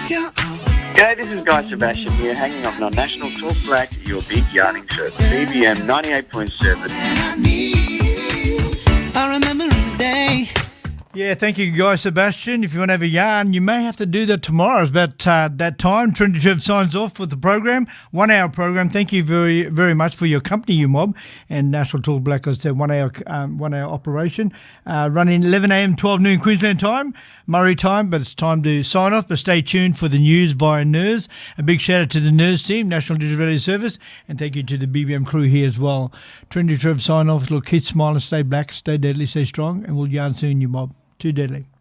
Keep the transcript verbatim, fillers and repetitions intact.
G'day, this is Guy Sebastian here, hanging up on National Talk Black, your big yarning show, B B M ninety-eight point seven. I remember a day. Yeah, thank you, Guy Sebastian. If you want to have a yarn, you may have to do that tomorrow. It's about uh, that time. Trinity Trev signs off with the program, one-hour program. Thank you very, very much for your company, you mob, and National Talk Black. I said one-hour, um, one-hour operation, uh, running eleven a m, twelve noon Queensland time, Murray time. But it's time to sign off. But stay tuned for the news via N E R S. A big shout out to the N E R S team, National Digital Radio Service, and thank you to the B B M crew here as well. Trinity Trev sign off. Look, keep smiling, stay black, stay deadly, stay strong, and we'll yarn soon, you mob. Too deadly.